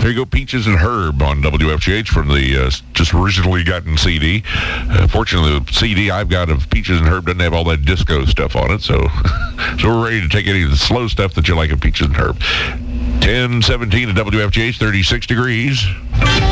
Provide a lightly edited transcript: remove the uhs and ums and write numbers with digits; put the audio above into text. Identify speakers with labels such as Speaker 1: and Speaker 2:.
Speaker 1: There you go, Peaches and Herb on WFGH from the just originally gotten CD. Fortunately, the CD I've got of Peaches and Herb doesn't have all that disco stuff on it, so so we're ready to take any of the slow stuff that you like of Peaches and Herb. 10:17 at WFGH, 36 degrees.